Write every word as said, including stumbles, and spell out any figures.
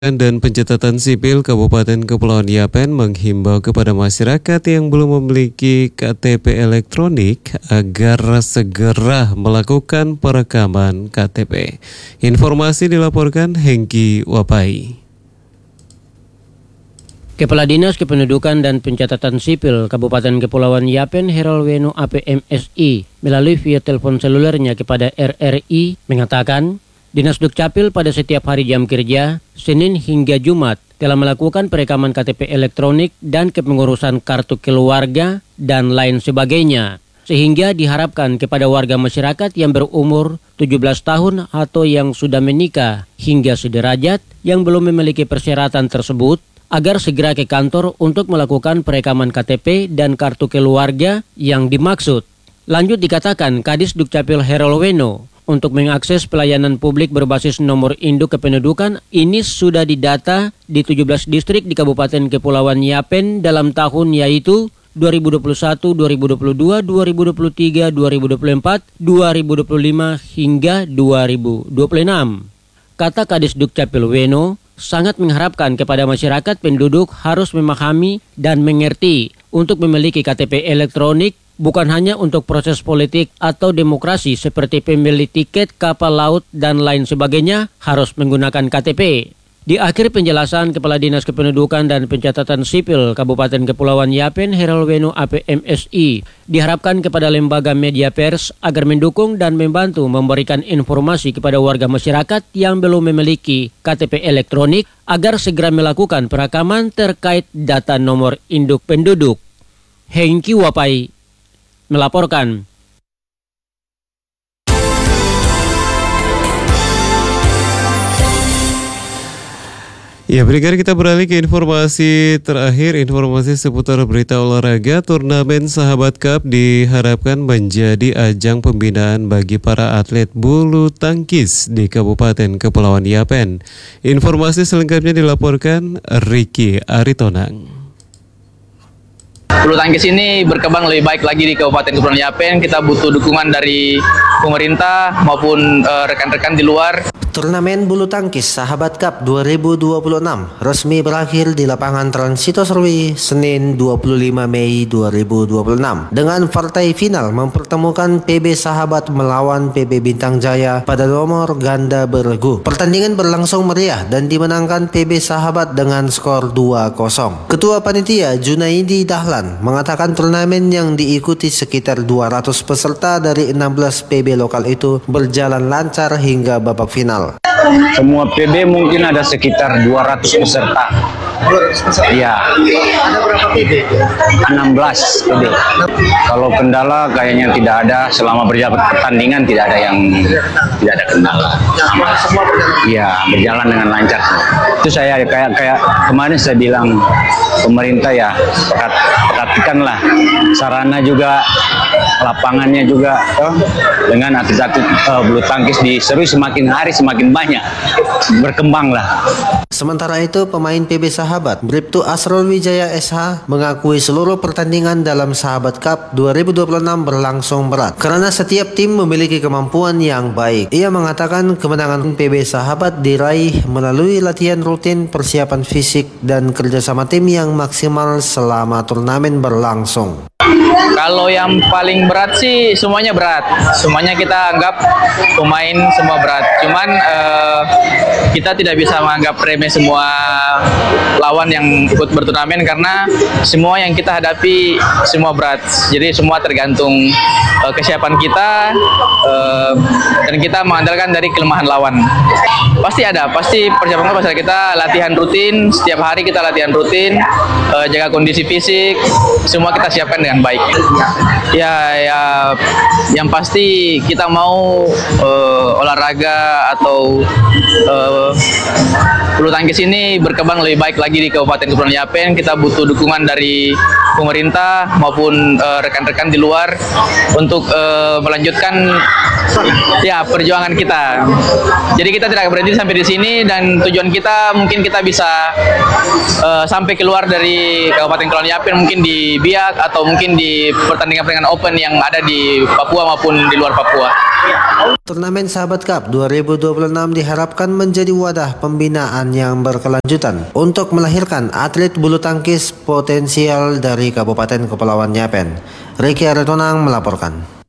Dan Pencatatan Sipil Kabupaten Kepulauan Yapen menghimbau kepada masyarakat yang belum memiliki K T P elektronik agar segera melakukan perekaman K T P. Informasi dilaporkan Hengki Wapai. Kepala Dinas Kependudukan dan Pencatatan Sipil Kabupaten Kepulauan Yapen Herolweno A P M S I melalui via telepon selulernya kepada R R I mengatakan, Dinas Dukcapil pada setiap hari jam kerja, Senin hingga Jumat, telah melakukan perekaman K T P elektronik dan kepengurusan kartu keluarga dan lain sebagainya. Sehingga diharapkan kepada warga masyarakat yang berumur tujuh belas tahun atau yang sudah menikah hingga sederajat yang belum memiliki persyaratan tersebut, agar segera ke kantor untuk melakukan perekaman K T P dan kartu keluarga yang dimaksud. Lanjut dikatakan Kadis Dukcapil Herolweno, untuk mengakses pelayanan publik berbasis nomor induk kependudukan ini sudah didata di tujuh belas distrik di Kabupaten Kepulauan Yapen dalam tahun yaitu dua ribu dua puluh satu, dua ribu dua puluh dua, dua ribu dua puluh tiga, dua ribu dua puluh empat, dua ribu dua puluh lima hingga dua ribu dua puluh enam. Kata Kadis Dukcapil Weno, sangat mengharapkan kepada masyarakat penduduk harus memahami dan mengerti untuk memiliki K T P elektronik bukan hanya untuk proses politik atau demokrasi seperti pembeli tiket kapal laut dan lain sebagainya harus menggunakan K T P. Di akhir penjelasan Kepala Dinas Kependudukan dan Pencatatan Sipil Kabupaten Kepulauan Yapen Herolweno A P M S I diharapkan kepada lembaga media pers agar mendukung dan membantu memberikan informasi kepada warga masyarakat yang belum memiliki K T P elektronik agar segera melakukan perekaman terkait data nomor induk penduduk. Hengki Wapai melaporkan. Ya, berikutnya kita beralih ke informasi terakhir, informasi seputar berita olahraga. Turnamen Sahabat Cup diharapkan menjadi ajang pembinaan bagi para atlet bulu tangkis di Kabupaten Kepulauan Yapen. Informasi selengkapnya dilaporkan Ricky Aritonang. Bulu tangkis ini berkembang lebih baik lagi di Kabupaten Kepulauan Yapen. Kita butuh dukungan dari pemerintah maupun uh, rekan-rekan di luar. Turnamen bulu tangkis Sahabat Cup dua ribu dua puluh enam resmi berakhir di lapangan Transito Serwi Senin dua puluh lima Mei dua ribu dua puluh enam dengan partai final mempertemukan P B Sahabat melawan P B Bintang Jaya pada nomor ganda bergu. Pertandingan berlangsung meriah dan dimenangkan P B Sahabat dengan skor dua kosong. Ketua Panitia Junaidi Dahlan mengatakan turnamen yang diikuti sekitar dua ratus peserta dari enam belas P B lokal itu berjalan lancar hingga babak final. Semua P B mungkin ada sekitar dua ratus peserta. Iya. Ada berapa P B? enam belas P B. Kalau kendala kayaknya tidak ada, selama berjalan pertandingan tidak ada yang tidak ada kendala. Semua berjalan. Iya, berjalan dengan lancar. Itu saya kayak kayak kemarin saya bilang pemerintah ya perat, perhatikanlah sarana juga, lapangannya juga oh, dengan atlet-atlet uh, bulu tangkis di Serui semakin hari semakin banyak berkembang lah. Sementara itu pemain P B Sahabat Bribtu Asrul Wijaya S H mengakui seluruh pertandingan dalam Sahabat Cup dua ribu dua puluh enam berlangsung berat karena setiap tim memiliki kemampuan yang baik. Ia mengatakan kemenangan P B Sahabat diraih melalui latihan rutin, persiapan fisik dan kerjasama tim yang maksimal selama turnamen berlangsung. Kalau yang paling berat sih semuanya berat, semuanya kita anggap pemain semua berat. Cuman uh, kita tidak bisa menganggap remeh semua lawan yang ikut berturnamen karena semua yang kita hadapi semua berat. Jadi semua tergantung uh, kesiapan kita uh, dan kita mengandalkan dari kelemahan lawan. Pasti ada, pasti persiapan kita, kita latihan rutin, setiap hari kita latihan rutin, uh, jaga kondisi fisik, semua kita siapkan dengan baik. Ya, ya, yang pasti kita mau uh, olahraga atau uh, bulu tangkis ini berkembang lebih baik lagi di Kabupaten Kepulauan Yapen. Kita butuh dukungan dari pemerintah maupun uh, rekan-rekan di luar untuk uh, melanjutkan ya perjuangan kita. Jadi kita tidak berhenti sampai di sini dan tujuan kita mungkin kita bisa uh, sampai keluar dari Kabupaten Kepulauan Yapen, mungkin di Biak atau mungkin mungkin di pertandingan-pertandingan open yang ada di Papua maupun di luar Papua. Turnamen Sahabat Cup dua ribu dua puluh enam diharapkan menjadi wadah pembinaan yang berkelanjutan untuk melahirkan atlet bulu tangkis potensial dari Kabupaten Kepulauan Yapen. Ricky Aritonang melaporkan.